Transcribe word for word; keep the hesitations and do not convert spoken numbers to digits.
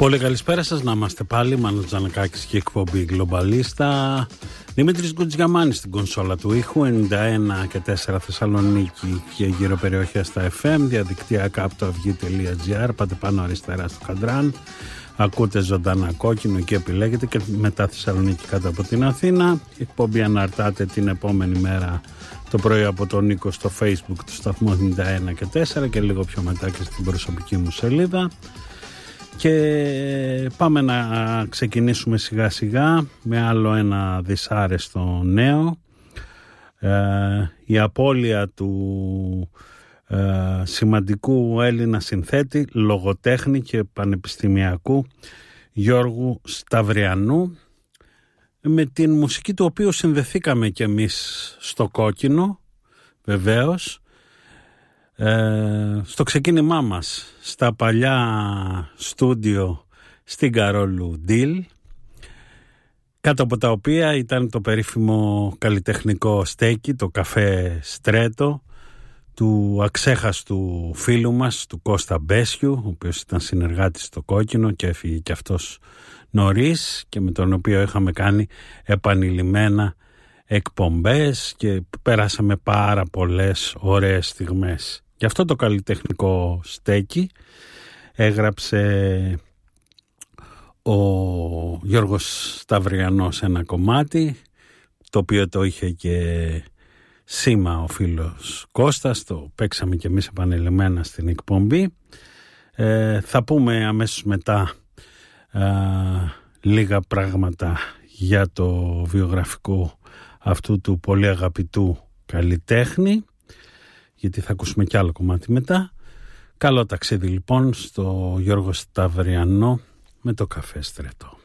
Πολύ καλησπέρα σας, να είμαστε πάλι. Μάνος Τζανακάκης και εκπομπή Γκλομπαλίστα. Δημήτρης Γκουτζιαμάνης στην κονσόλα του ήχου, ενενήντα ένα και τέσσερα Θεσσαλονίκη και γύρω περιοχές στα εφ εμ, διαδικτυακά από το αυγή τελεία τζι άρ, πάτε πάνω αριστερά στο Καντράν, ακούτε ζωντανά Κόκκινο και επιλέγετε, και μετά Θεσσαλονίκη κάτω από την Αθήνα. Η εκπομπή αναρτάται την επόμενη μέρα το πρωί από τον Νίκο στο Facebook του σταθμού ενενήντα ένα και τέσσερα και λίγο πιο μετά και στην προσωπική μου σελίδα. Και πάμε να ξεκινήσουμε σιγά σιγά με άλλο ένα δυσάρεστο νέο. Ε, η απώλεια του ε, σημαντικού Έλληνα συνθέτη, λογοτέχνη και πανεπιστημιακού Γιώργου Σταυριανού, με την μουσική του οποίου συνδεθήκαμε κι εμείς στο Κόκκινο, βεβαίως. Ε, στο ξεκίνημά μας στα παλιά στούντιο στην Καρόλου Ντιλ, κάτω από τα οποία ήταν το περίφημο καλλιτεχνικό στέκι, το καφέ Στρέτο, του αξέχαστου φίλου μας, του Κώστα Μπέσιου, ο οποίος ήταν συνεργάτης στο Κόκκινο και έφυγε και αυτός νωρίς, και με τον οποίο είχαμε κάνει επανειλημμένα εκπομπές και περάσαμε πάρα πολλές ωραίες στιγμές. Γι' αυτό το καλλιτεχνικό στέκι έγραψε ο Γιώργος Σταυριανός ένα κομμάτι, το οποίο το είχε και σήμα ο φίλος Κώστας, το παίξαμε και εμείς επανειλημμένα στην εκπομπή. Ε, θα πούμε αμέσως μετά α, λίγα πράγματα για το βιογραφικό αυτού του πολύ αγαπητού καλλιτέχνη, γιατί θα ακούσουμε κι άλλο κομμάτι μετά. Καλό ταξίδι λοιπόν στο Γιώργο Σταυριανό με το καφέ Στρέτο.